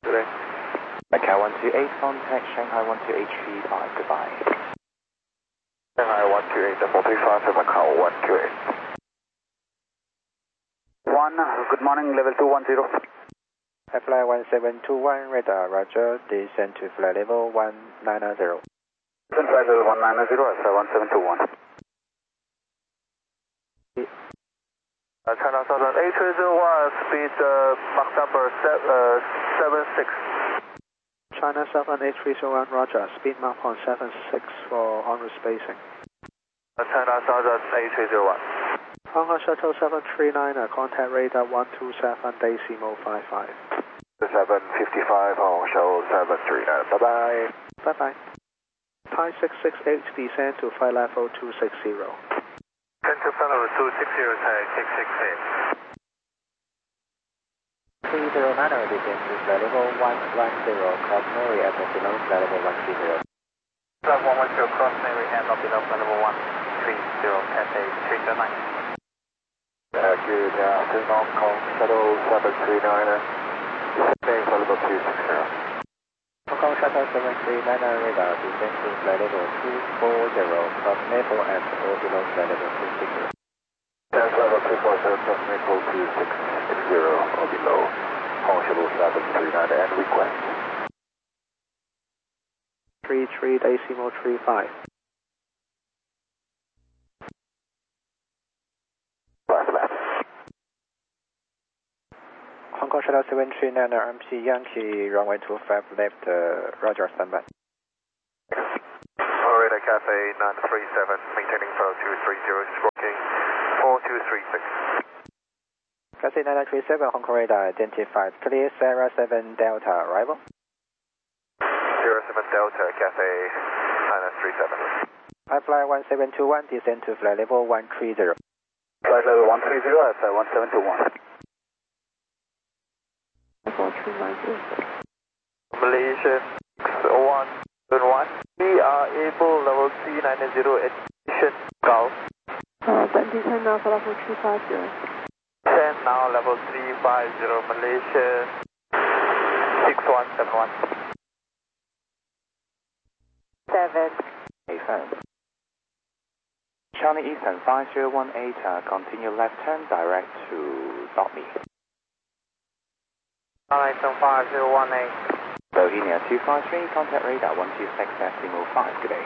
Today. Macau 128, contact Shanghai 12835, goodbye. Shanghai 128, 435, Macau 128. Good morning, level 210. Fly 1721, radar, roger, descend to flight level 190. Descend flight level 190, Fly 1721. China Southern A301, speed Mach number 76. China Southern A301, roger, speed Mach 76 for en route spacing. China Southern A301. Hong Kong Shuttle 739, contact radar 127, decimal 55. 755, Hong Kong Shuttle 739, bye-bye. Bye-bye. Thai 668, descend to flight level 260. 10 to flight level 260, Thai 668. 309, descend to flight level 110, cross Mary at below flight level 130. Flight 110, cross Mary and below flight level 130, Cathay 309. Good afternoon, Hong Kong Shuttle 739, descending flight level 260. Hong Kong Shuttle 739, radar, descend to flight level 240, cross Maple at or below flight level 260. Flight level 240, cross Maple 260 or below, Hong Kong Shuttle 739 and request. 33, decimal 35. Hong Kong Shuttle 739, MC Yankee, runway 25 left, roger, standby. Radar Cathay 937, maintaining flow 230, stroking 4236. Cathay 937, Hong Kong radar identified, clear Sierra 7 Delta, arrival. Sierra 7 Delta, Cathay 937. Fly 1721, descend to flight level 130. Flight level 130, Fly 1721. 4390. Malaysia 171. We are able level 390 addition Gulf. Then descend now for level 350. 10 now level 350 Malaysia 6171. 7. Affirm. Charlie Eastern 5018, continue left turn direct to Dotney. Eastern 5018. Bohemia 253, contact radar 126 decimal 5, good day.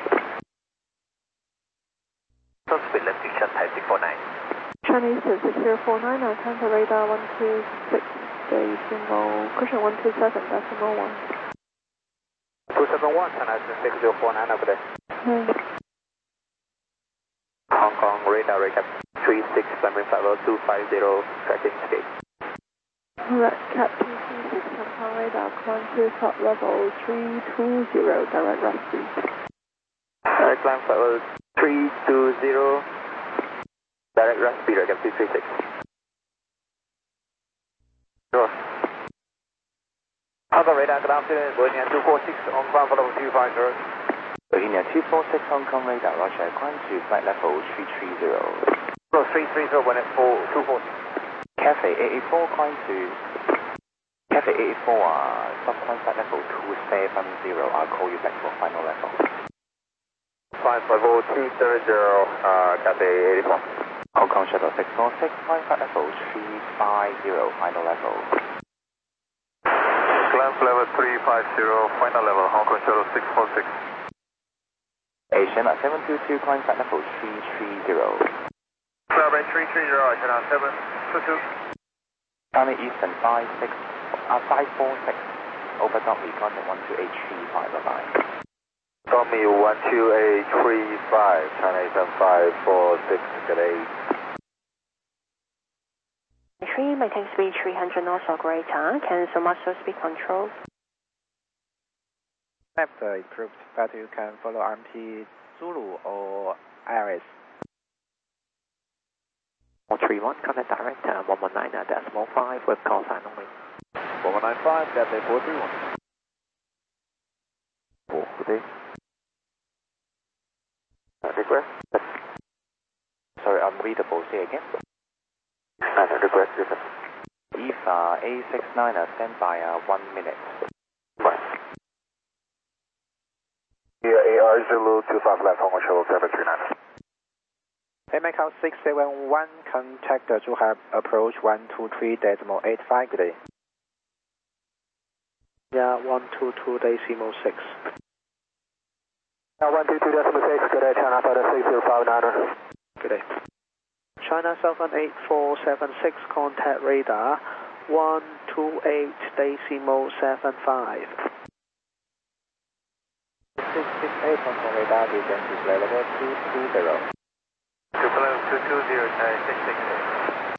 Top speed left to shut type 649. Chinese 6049, contact radar 126 decimal, cushion 127 decimal 1. 271, China 6049, good day. Hong Kong radar recap 36, climbing flight level 250, tracking escape. Red Cat 236, Hong Kong radar, climb to top level 320, direct Rusty. Climb flight level 320, direct Rusty, recap 236. Sure. Hong Kong radar, good afternoon, Bohemia 246, on ground for level 250. Bohemia 246, Hong Kong radar, roger, climb to flight level 330. No, 330, when it's 240. Cathay 884, climb to Cathay 884, stop climb flight level 270, I'll call you back for final level. Flight level 270, Cathay 84. Hong Kong Shuttle 646, climb flight level 350, final level. Climb level 350, final level, Hong Kong Shuttle 646. Asian 722, climb flight level 330. Climb 330, China 722. Charlie Eastern 546, over Dotney, contact 12835, bye-bye. Tommy 12835, China Eastern 546, good day. 3, maintain speed 300 knots or greater, cancel master speed control. Left improved, but you can follow RMT Zulu or Iris. 431, contact direct 119 decimal 5 with call sign only. 4195, Cathay 431. 4, good day. Request? Sorry, unreadable, say again. Request, EVA A69, stand by 1 minute. Zulu 25 left, Hong Kong Shuttle 739. Macau 671, contact Zhuhai approach 123.85, good day. Yeah, 122.6. 122.6, good day, China Southern 6059er. Good day. China Southern 8476, contact radar 128.75. 668 Hong Kong radar, descend to flight level 220. To below 220, 668.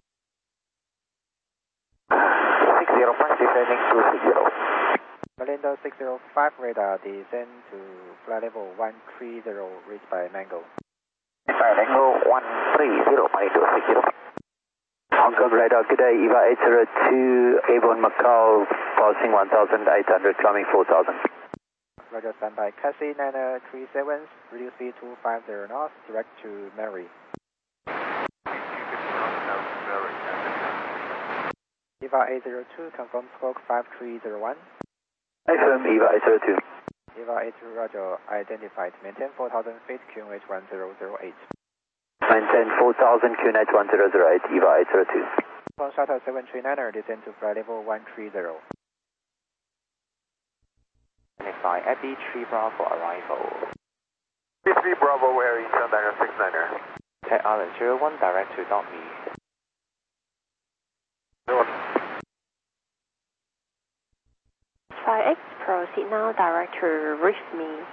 605, descending to 60. Malindo 605 radar, descend to flight level 130, reached by Mango. Mango 130, Malindo 60. Hong Kong radar, good day, EVA 802, Avon Macau, passing 1,800, climbing 4,000. Roger, standby. Cassie 937, reduce speed to 50 knots, direct to Mary. EVA 802, confirm stroke 5301. Affirm, EVA 802. EVA 82, Roger, identified. Maintain 4,000 feet, QNH 1008. Maintain 4,000, QNH 1008, EVA 802. Hong Shuttle 739er, descend to flight level 130. Identify Abbey 3 Bravo arrival. B3 Bravo, where is Sundial 69er? Tech Island 01, direct to Dogme. X, proceed now, direct to Rifme.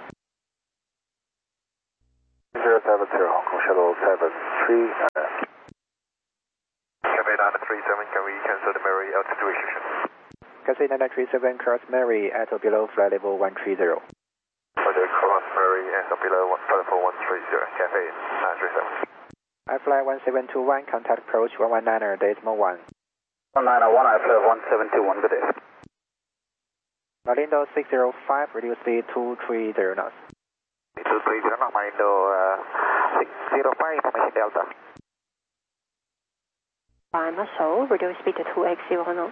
070, Hong Kong Shuttle 739er. Cafe 937, can we cancel the Mary altitude restriction? Cassie 937, cross Mary at or below flight level 130. For the cross Mary and below flight level 130, Cafe 937. iFly 1721, contact approach 119er, decimal 1. 191, iFly 1721, good day. Malindo 605, reduce speed 230 knots. 230 knots, Malindo 605, information Delta. By muscle, reduce speed to 280 knots.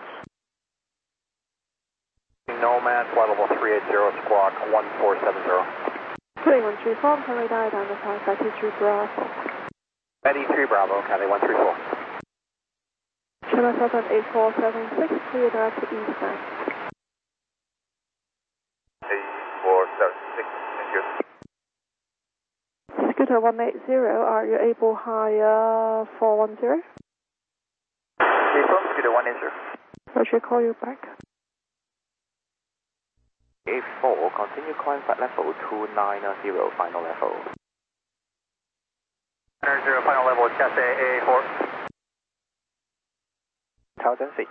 Nomad, flight level 380, squawk 1470. 3134, can radar identified by T3 Bravo. Betty 3 Bravo, Cali 134. China Southern 8476, clear direct to eastbound. 8476, thank you. Scooter 180, are you able higher 410? From Scooter 180. I should call you back. 84, continue climb flight level 290, final level. 0, final level, Cathay A4. 1,000 feet.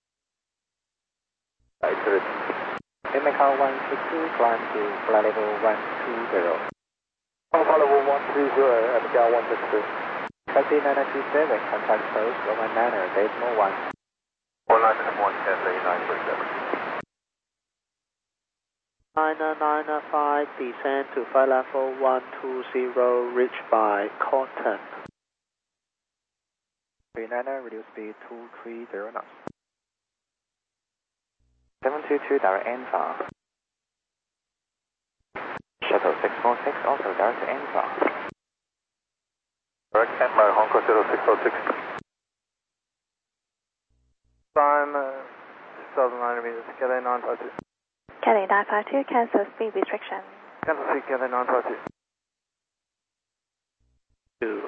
Macau 162, climb to flight level 120. Flight level 130, at Macau 162. Cassie 937, contact approach 119er, decimal 1. 191, Cathay 937. 995, descend to flight level 120, reached by Cotton. 39er, reduce speed 230 knots. 722, direct Anfa. Shuttle 646, also direct to Anfa. Direct Anfa, Hong Kong Shuttle 606. Time 6,900 meters, Cathay 952. Cathay 952, cancel speed restriction. Cancel seat, Cathay 952. 2.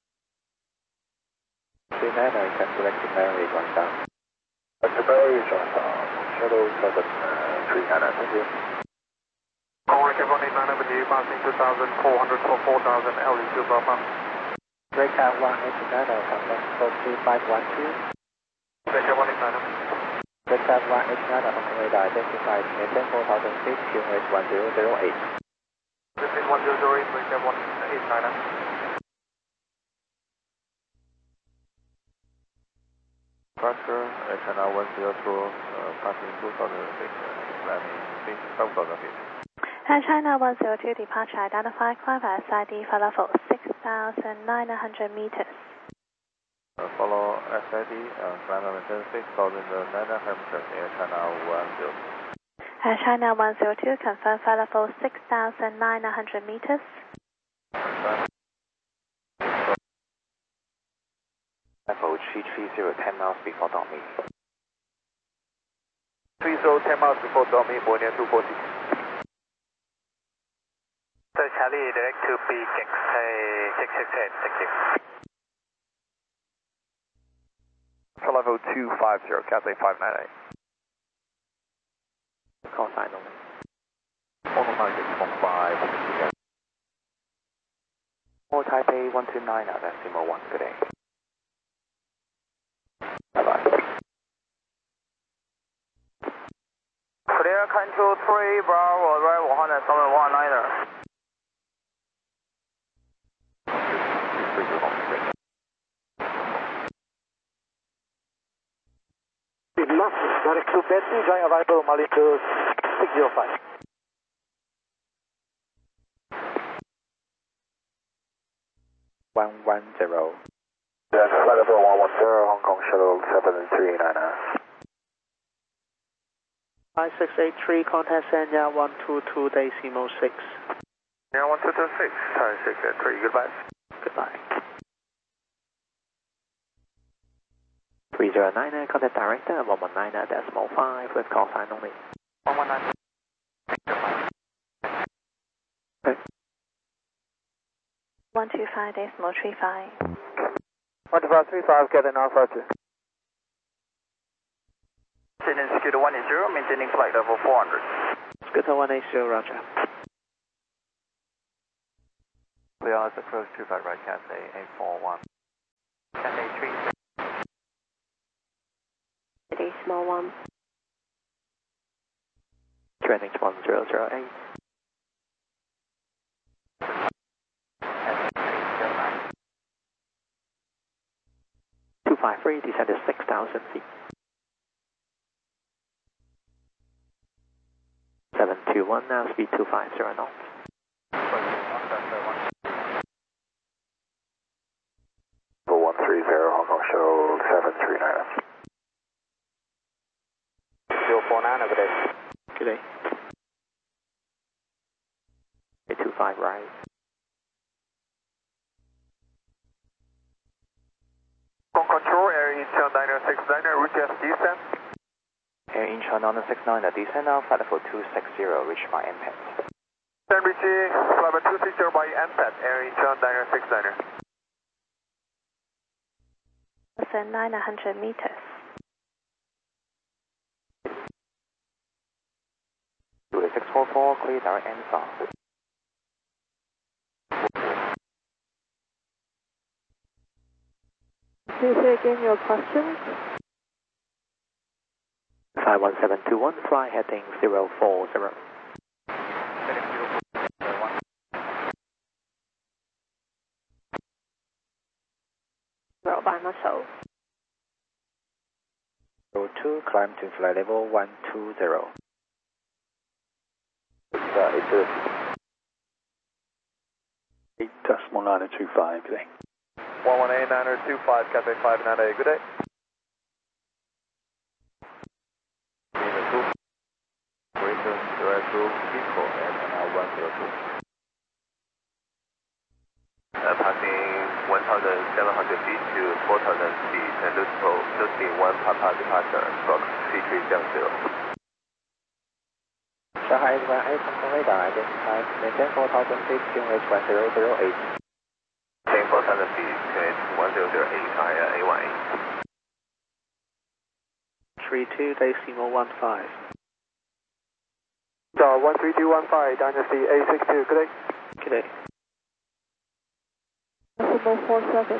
39er, can direct to Mary, one down. To Mary, Johnstown, Shuttle 739, thank you. Calling Cavon 89 over you, passing 2,400 for 4,000, LE2 Bravo. Breakout 189er, confirm stroke 2512. Cavon 89. Breakout 189er, Hong Kong radar identified, maintain 4,000 feet, QNH 1008. This is 1008, Breakout 189. Roger, China 102, passing 2,000 feet, landing 5,000 feet. China 102, departure identified, climb SID for level 6,900 meters. Follow SID, climb maintain 6,900 meters, Air China 10. China 102, confirm flight level 6,900 meters. Level 330, 10 miles before Dormy. 30, 10 miles before Dormy, Borneo 240. So Charlie, direct to peak, 668, thank you. For level 250, Cathay 598. Call sign only. 116.5. All Taipei 129, decimal 1, good day. Bye-bye. Clear control 3, Bravo, right 100, summit 1-9er. Direct to Betty, join arrival Malibu 605. 110. Yes, flight level 110, Hong Kong Shuttle 739. 5683, contact Sanya 122 decimal 6. Yeah, 1226, sorry, 683, goodbye. Goodbye. 309, contact director 119 decimal 5 with call sign only. 119. 125 decimal 35. 1535, Cathay 952. Sydney Scooter 180, maintaining flight level 400. Scooter 180, roger. We are the approach to by right Cathay 841. Cathay 3. Decimal 1. Training 1008. 253, descend to 6,000 feet. 721, now speed 250 knots. 130, Hong Kong Shuttle 739. 049, good day. Good day. 825 right. Hong Kong Control, Air Incheon 969, route just descent. Air Incheon 969, descend now, flight level 260, reach by MPAT. San Richie, flight level 260 by MPAT, Air Incheon 969. Less 900 meters. 644, clear direct and south. Can you say again your questions? 51721, fly heading 040. By muscle. 02, climb to flight level 120. 8.925, good day. 118.925, Cathay 598, good day. Return direct to Pico at NL 102. Passing 1,700 feet to 4,000 feet and losing 1 Papa departure, Fox 3370. Shanghai 8 Hong Kong radar, identify, maintain 4,000 feet, QNH 1008. 4,000 feet, QNH 1008, A18. 32 decimal 15. 13215, Dynasty A62, good day. Good day. Decimal 47.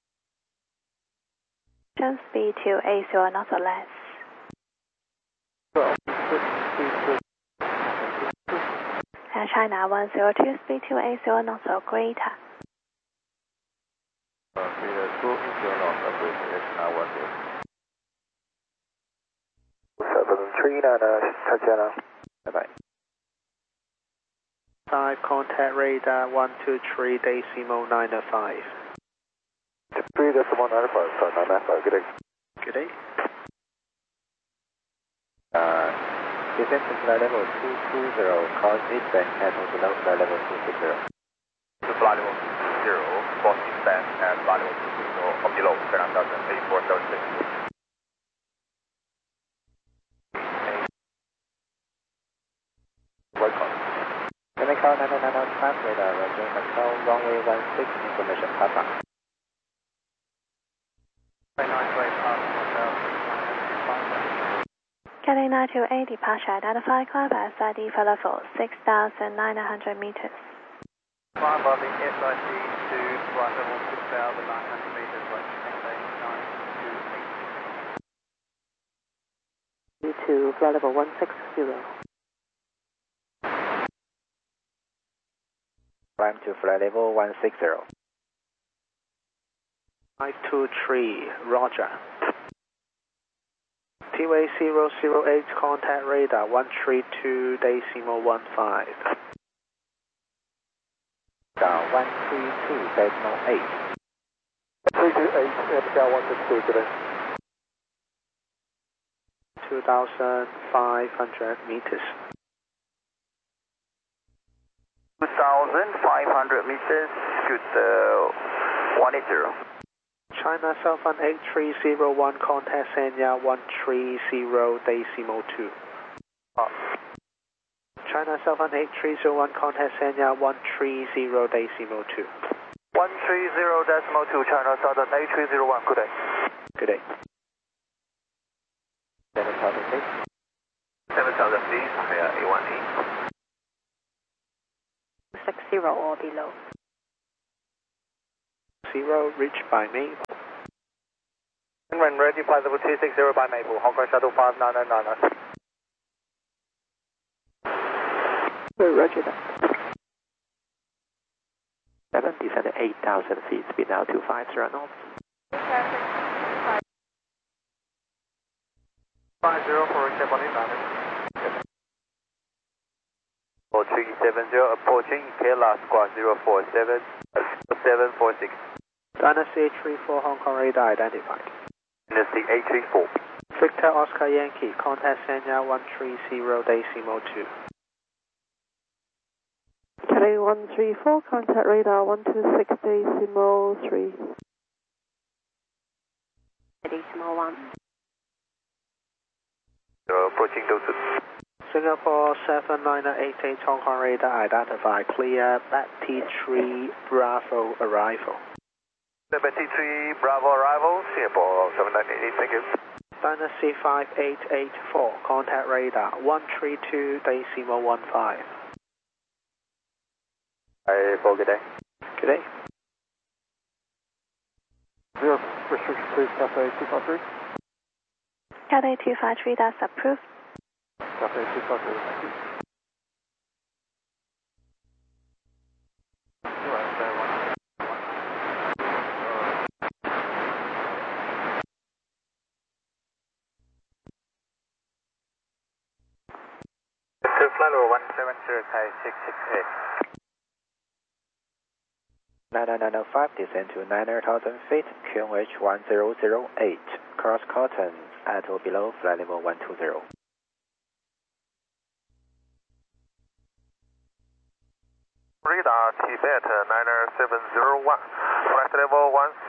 Turn speed to 80 knots or less. Air China 102, speed to 80 knots or greater. 739, 再见了，拜拜。 5, contact radar 123 decimal 905. 3 decimal 95, sorry, 995, good day. Good day. Descend to flight level 220, cross eastbound at or below flight level 260. To flight level 0, cross eastbound at flight level 260 or below, ground 8476. Welcome. Chemical 9905 radar, Roger, control runway 16 information, pass on. Cathay 928 departure identify climb as ID for level 6,900 meters. Climb by the SIC to flight level 6,900 meters, like Cathay 928. To flight level 160. Climb to flight level 160. 523, Roger. T-Way 008, contact radar 132.15. Down 132.8. 328, Abigail 162 today. 2,500 meters. 2,500 meters, good 180. China Southern 8301, contact Sanya 130.2. China Southern 8301, contact Sanya 130.2. 130.2, China Southern 8301, good day. Good day. 7,000 feet. 7,000 feet, A18. 60 or below. 0, reached by me. When ready, flight level 260 by Maple, Hong Kong Shuttle 5909. Roger that. 7, descend at 8,000 feet, speed now 250 knots. 50 for reset on inbound. 4370 approaching, KLR squad 047, 746. Dynasty 834, Hong Kong radar identified. Dynasty 834. Victor Oscar Yankee, contact Sanya 130.2. Cathay 134, contact radar 126.3. Decimal 1. Approaching those. Singapore 79988, Hong Kong radar identified. Clear, T3 Bravo arrival. 73 Bravo arrival, Singapore 798, thank you. Dynasty 5884, contact radar 132.15. Hi, Paul, good day. Good day. 0, restriction please, Cathay 253. Cathay 253, that's approved. Cathay 253, thank you. Flight level 170K 668. 9905, descend to 9,000 feet, QNH 1008, cross Cotton at or below flight level 120. Radar Tibet 9701, flight level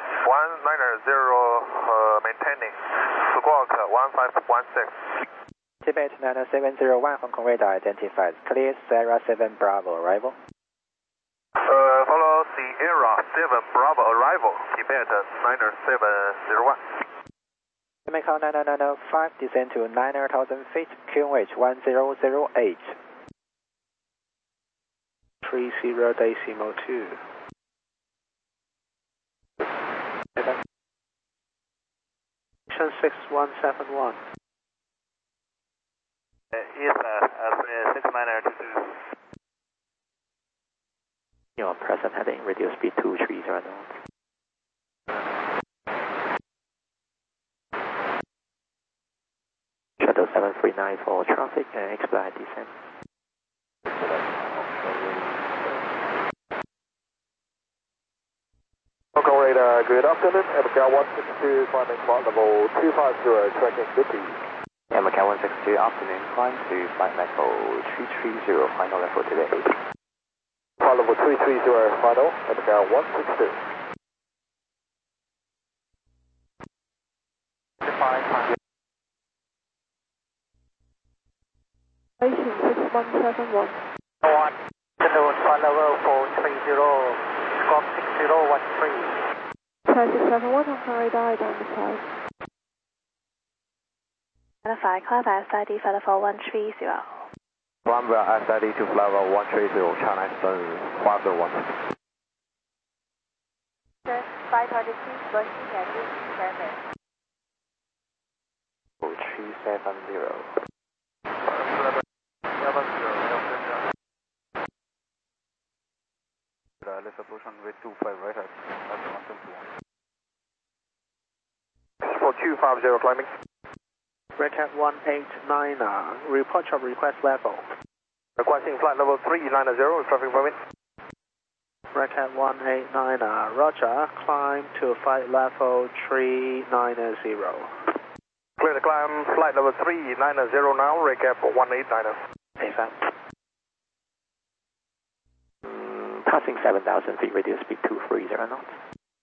190, maintaining, squawk 1516. Tibet 9701, Hong Kong radar identified. Clear Sierra 7 Bravo arrival. Follow Sierra 7 Bravo arrival, Tibet 9701. Chemical 9905, descend to 9,000 feet, QNH 1008. 30.2. Mission 6171. Yes, 6922. Your present heading, reduce speed 230 knots. Shuttle 739 for traffic and expedite descent. Hong Kong radar, good afternoon. Abigail 162, climbing flight level 250, tracking 50. Yeah, Macau 162, afternoon, climb to flight level 330, final level today. Flight level 330, final, at Macau 162. Station 6171. Afternoon, flight level 430, squawk 6013. 5671, Hong Kong radar identified. Identify, climb by SID for level 130. Climb via SID to flight level 130, China Eastern 501. 526, working at 37. 370. Let's position with 25 right at 171. For 250 climbing. Red Cat 189, report your request level. Requesting flight level 390, traffic permit. Red Cat 189, roger, climb to flight level 390. Clear to climb, flight level 390 now, recap 189. AFM. Passing 7,000 feet, radio speed 230 knots.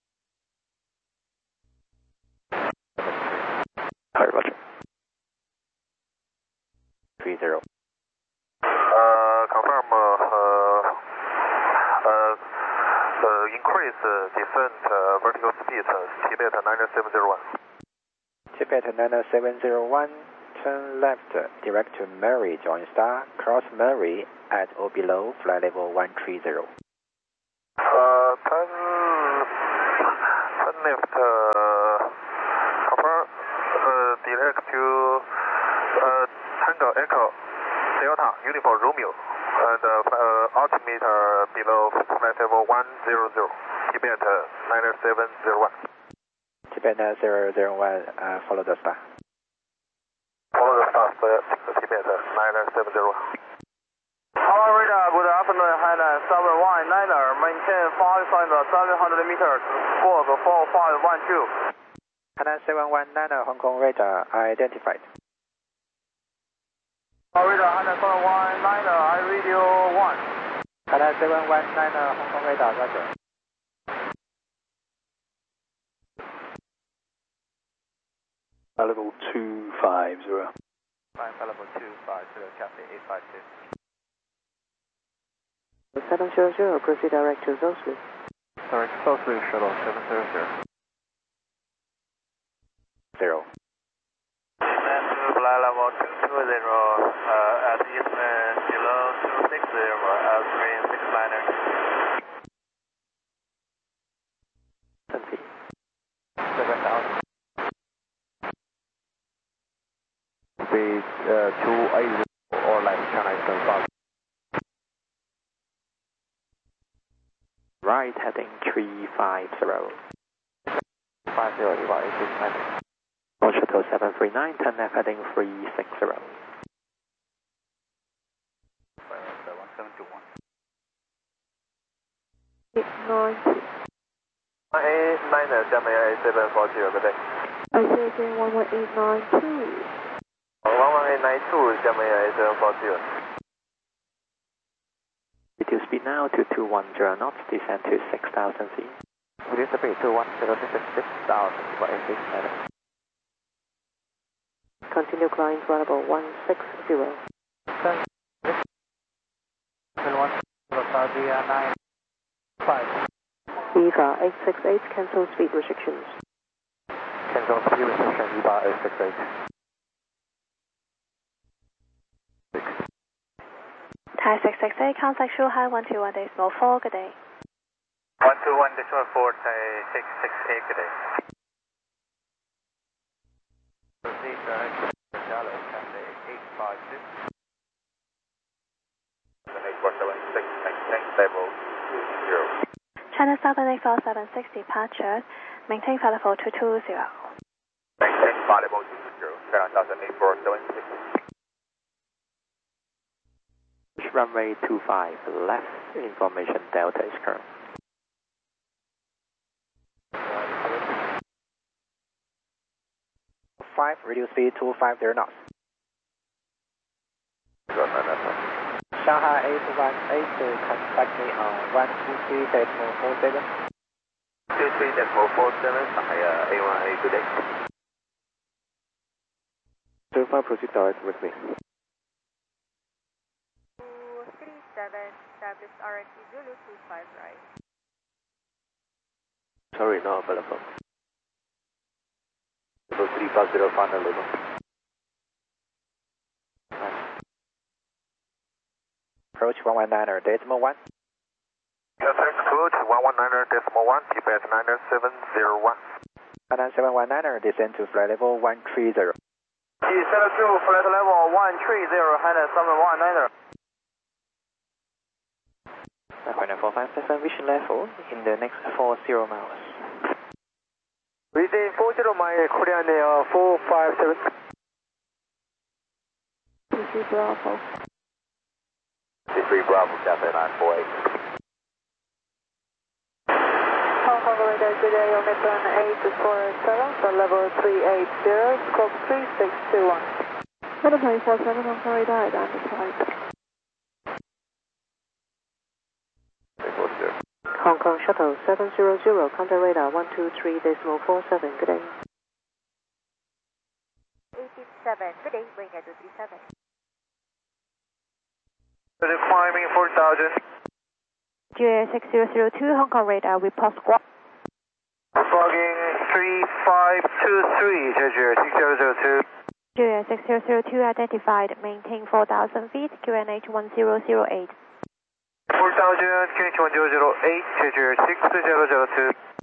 Alright, roger. 30. Confirm, increase descent vertical speed, Tibet 9701. Tibet 9701, turn left, direct to Murray, join star, cross Murray at or below, flight level 130. Turn left, confirm, direct to Tango Echo Delta Uniform Romeo and altimeter below flight level 100, Tibet 9701. Tibet 001, follow the star. Follow the star, Tibet 9701. Our radar, good afternoon, Highland 719er, maintain 5,700 meters, squawk 4512. Hainan 719, Hong Kong radar identified. Our radar, Highland 719er, I radio 1. Hainan 719, Hong Kong radar, roger. Level 250. Level 250, Cathay 852. 700, proceed direct to Zoslu. Direct Southway Shuttle 700. 0. Flight level 220, at Eastman below 260, at 369er. 7,000. Speed 280 or less, China Eastern 5. Right, heading 350. 50, you are 869. On shuttle 739, turn left heading 360. 1721. 890. 189er, Jamaica 8740, good day. I say again 11892. 11892, Jamaica 8740. Reduce speed now to 210 knots, descend to 6,000 feet. Reduce speed to 106,000, you are 869. Continue climb to level 160. EVA 868, cancel speed restrictions. Cancel speed restriction, EVA 868. Thai 668, contact Shuhai 121 decimal 4, good day. 121 decimal 4, Thai 668, good day. Proceed direct to Dallas, Cathay 852. 8476, next level 20. China Southern 847 departure, maintain flight level 220. Maintain flight level 220, China Southern 8476. Runway 25 left, information Delta is current. 5, reduce speed to 50 knots. Shanghai 818, contact me on 123.47. 23.47, Shanghai A18, good day. 05, proceed direct with me. 237, establish RNT Zulu 25 right. Sorry, no available. 350 final level. Approach 119er, decimal 1. Approach 119er, decimal 1, TPS 9701. 9719er, descend to flight level 130. Descend to flight level 130, Hainan 719er. 457 vision level in the next 40 miles. Within 40 miles, Korean Air 457. PC Bravo. C3 Bravo, Cafe 948. Hong Kong radar, good day, Omicron 847, so level 380, scope 3621. Weather 247, Hong Kong radar, identified. Hong Kong Shuttle 700, contact radar 123.47, good day. 187, good day, wing at 237. Climbing 4000. GA 6002, Hong Kong radar, report squawk. Fogging 3523, Jeju 6002. GA 6002 identified, maintain 4,000 feet, QNH 1008. 4000, QNH 1008, Jeju 6002.